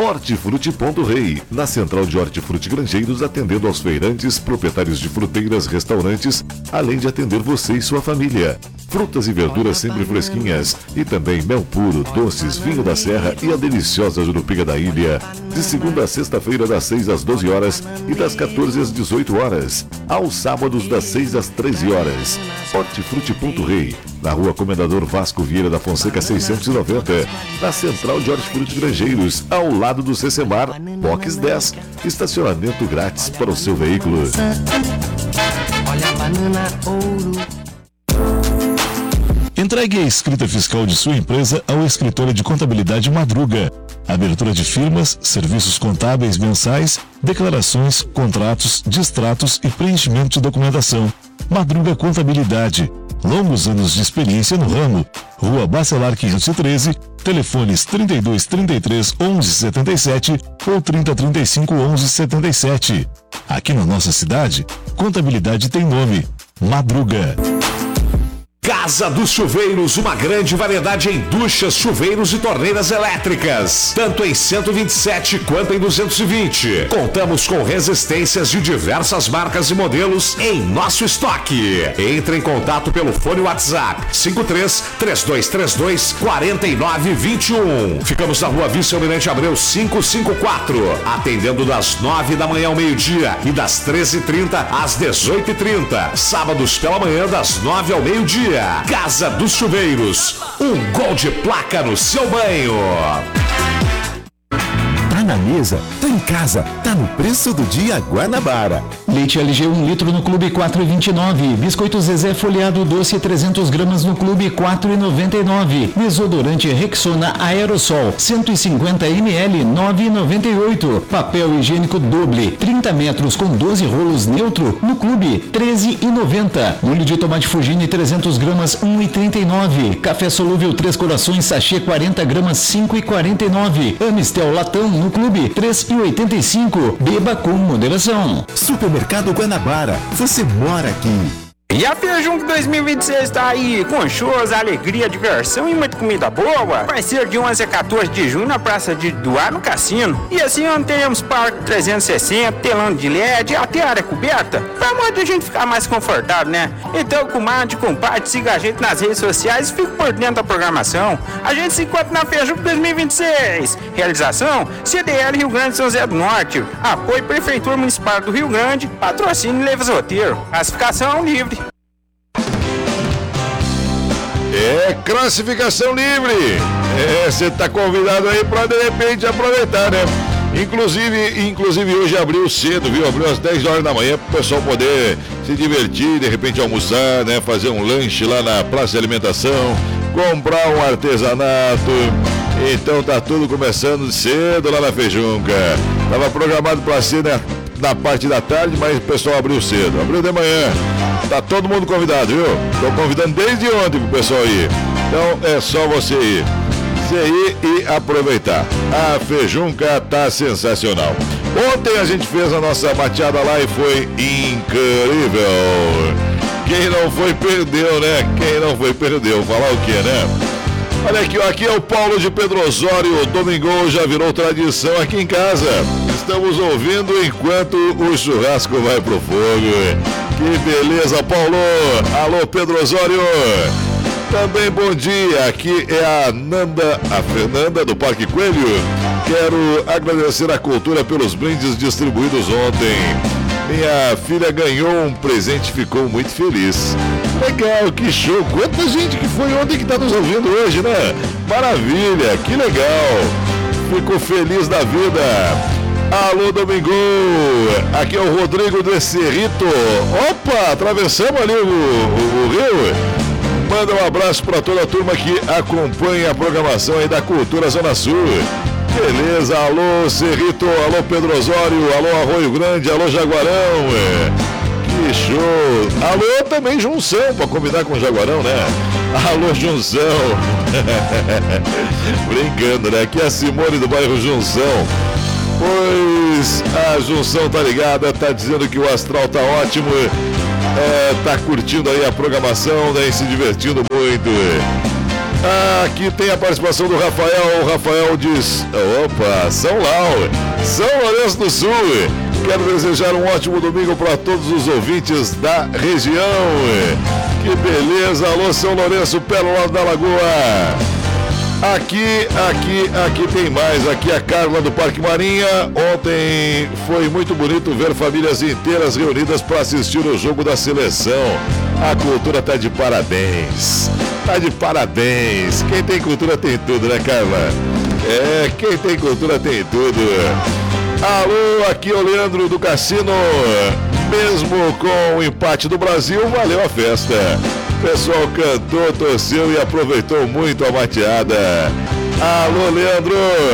Hortifruti.Rei, na central de Hortifruti Grangeiros, atendendo aos feirantes, proprietários de fruteiras, restaurantes, além de atender você e sua família. Frutas e verduras sempre fresquinhas e também mel puro, doces, vinho da serra e a deliciosa jurupiga da ilha. De segunda a sexta-feira, das 6 às 12 horas e das 14 às 18 horas. Aos sábados, das 6 às 13 horas. Hortifruti.Rei, na rua Comendador Vasco Vieira da Fonseca 690, na central de Hortifruti Grangeiros, ao lado do Cecemar, Box 10, estacionamento grátis para o seu veículo. Olha a banana ouro. Entregue a escrita fiscal de sua empresa ao escritório de contabilidade Madruga. Abertura de firmas, serviços contábeis mensais, declarações, contratos, distratos e preenchimento de documentação. Madruga Contabilidade. Longos anos de experiência no ramo. Rua Bacelar 513, telefones 32 33 11 77 ou 30 35 11 77. Aqui na nossa cidade, contabilidade tem nome: Madruga. Casa dos Chuveiros, uma grande variedade em duchas, chuveiros e torneiras elétricas, tanto em 127 quanto em 220. Contamos com resistências de diversas marcas e modelos em nosso estoque. Entre em contato pelo fone WhatsApp 53 3232 4921. Ficamos na Rua Vice-Almirante Abreu 554, atendendo das 9 da manhã ao meio-dia e das 13h30 às 18h30. Sábados pela manhã das 9 ao meio-dia. Casa dos Chuveiros, um gol de placa no seu banho. Tá na mesa, tá em casa, tá no preço do dia Guanabara. Leite LG 1 litro no Clube 4,29. Biscoito Zezé folheado doce 300 gramas no Clube 4,99. Desodorante Rexona Aerosol 150 ml 9,98. Papel higiênico Doble 30 metros com 12 rolos neutro no Clube 13,90. Molho de tomate Fugini 300 gramas 1,39. Café solúvel 3 corações sachê 40 gramas 5,49. Amistel latão no Clube 3,85. Beba com moderação. Supermercado Guanabara, você mora aqui. E a Feijunca 2026 está aí, com shows, alegria, diversão e muita comida boa. Vai ser de 11 a 14 de junho na Praça de Doar, no Cassino. E assim onde teremos parque 360, telão de LED, até área coberta, pra muita gente ficar mais confortável, né? Então, comadre, compadre, siga a gente nas redes sociais e fique por dentro da programação. A gente se encontra na Feijunca 2026. Realização, CDL Rio Grande São José do Norte. Apoio Prefeitura Municipal do Rio Grande. Patrocínio Leves Roteiro. Classificação livre. É classificação livre. Você tá convidado aí para de repente aproveitar, né? Inclusive hoje abriu cedo, viu? Abriu às 10 horas da manhã para o pessoal poder se divertir, de repente almoçar, né? Fazer um lanche lá na praça de alimentação, comprar um artesanato. Então tá tudo começando cedo lá na Feijunca. Tava programado para ser na parte da tarde, mas o pessoal abriu cedo. Abriu de manhã. Tá todo mundo convidado, viu? Tô convidando desde ontem pro pessoal ir. Então é só você ir. E aproveitar. A Feijunca tá sensacional. Ontem a gente fez a nossa mateada lá e foi incrível. Quem não foi, perdeu, né? Quem não foi, perdeu. Falar o quê, né? Olha aqui, ó, aqui é o Paulo de Pedro Osório. Domingão já virou tradição aqui em casa. Estamos ouvindo enquanto o churrasco vai pro fogo. Que beleza, Paulo. Alô, Pedro Osório. Também bom dia, aqui é a Fernanda do Parque Coelho. Quero agradecer a Cultura pelos brindes distribuídos ontem. Minha filha ganhou um presente e ficou muito feliz. Legal, que show. Quanta gente que foi ontem que está nos ouvindo hoje, né? Maravilha, que legal. Fico feliz da vida. Alô, Domingo. Aqui é o Rodrigo do Cerrito. Opa, atravessamos ali o rio. Manda um abraço para toda a turma que acompanha a programação aí da Cultura Zona Sul. Beleza, alô Cerrito, alô Pedro Osório, alô Arroio Grande, alô Jaguarão. Que show. Alô também Junção, para combinar com o Jaguarão, né? Alô Junção. Brincando, né? Aqui é a Simone do bairro Junção. Pois a Junção tá ligada, tá dizendo que o astral tá ótimo. Tá curtindo aí a programação, né, e se divertindo muito. Aqui tem a participação do Rafael. O Rafael diz: opa, São Lourenço do Sul. Quero desejar um ótimo domingo para todos os ouvintes da região. Que beleza. Alô, São Lourenço, Pérola da Lagoa. Aqui tem mais. Aqui a Carla do Parque Marinha. Ontem foi muito bonito ver famílias inteiras reunidas para assistir o jogo da seleção. A cultura tá de parabéns. Tá de parabéns. Quem tem cultura tem tudo, né, Carla? Quem tem cultura tem tudo. Alô, aqui é o Leandro do Cassino. Mesmo com o empate do Brasil, valeu a festa. O pessoal cantou, torceu e aproveitou muito a mateada. Alô, Leandro.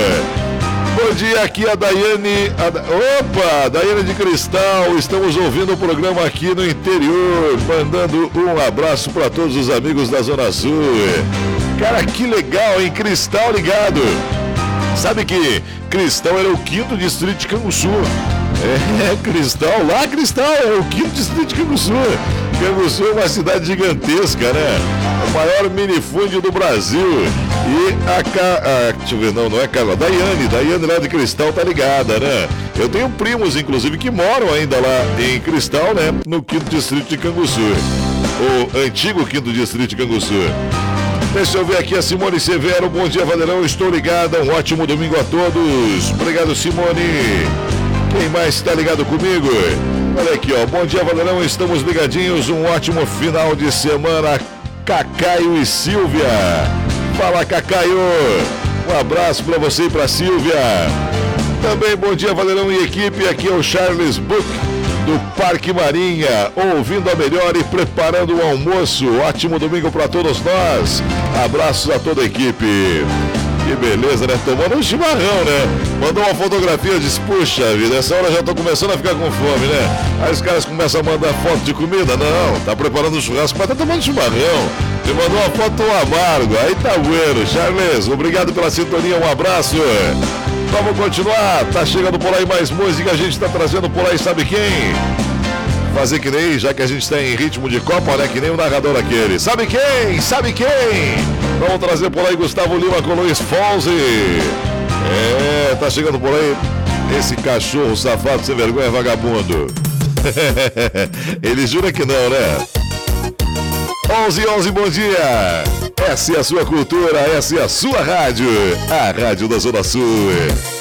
Bom dia, aqui a Daiane. Daiane de Cristal. Estamos ouvindo o programa aqui no interior. Mandando um abraço para todos os amigos da Zona Sul. Cara, que legal, hein? Cristal ligado. Sabe que Cristal era o 5º distrito de Canguçu. Cristal é o 5º distrito de Canguçu. Canguçu é uma cidade gigantesca, né? O maior minifúndio do Brasil. E deixa eu ver, não é Carla. Daiane lá de Cristal tá ligada, né? Eu tenho primos, inclusive, que moram ainda lá em Cristal, né? No 5º distrito de Canguçu. O antigo 5º distrito de Canguçu. Deixa eu ver aqui a Simone Severo. Bom dia, Valerão. Estou ligada. Um ótimo domingo a todos. Obrigado, Simone. Quem mais está ligado comigo? Olha aqui, ó. Bom dia, Valerão. Estamos ligadinhos. Um ótimo final de semana. Cacaio e Silvia. Fala, Cacaio. Um abraço para você e para Silvia. Também bom dia, Valerão e equipe. Aqui é o Charles Book do Parque Marinha, ouvindo a melhor e preparando o almoço. Ótimo domingo para todos nós. Abraços a toda a equipe. Que beleza, né? Tomando um chimarrão, né? Mandou uma fotografia, disse: puxa vida, essa hora já tô começando a ficar com fome, né? Aí os caras começam a mandar foto de comida. Não, tá preparando um churrasco, mas tá tomando chimarrão. Me mandou uma foto amargo. Aí tá bueno. Charles, obrigado pela sintonia, um abraço. Vamos continuar, tá chegando por aí mais música, a gente tá trazendo por aí, sabe quem? Fazer que nem, já que a gente tá em ritmo de Copa, né? Que nem o narrador aquele. Sabe quem? Sabe quem? Vamos trazer por aí Gustavo Lima com Luiz Fonzi. Tá chegando por aí esse cachorro safado, sem vergonha, vagabundo. Ele jura que não, né? 11, bom dia. Essa é a sua cultura, essa é a sua rádio. A Rádio da Zona Sul.